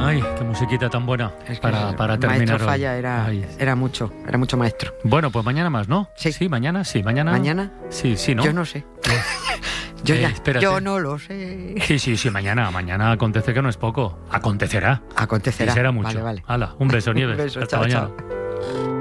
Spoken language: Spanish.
Ay, qué musiquita tan buena Es que para terminar Maestro hoy. Falla era mucho maestro. Bueno, pues mañana más, ¿no? Sí. Mañana. ¿Mañana? Sí, ¿no? Yo no sé. Espérate. Yo no lo sé. Sí, mañana acontece que no es poco. Acontecerá. Acontecerá. Y será mucho. Vale. Hala, un beso, Nieves. Un beso, Hasta chao, mañana. chao.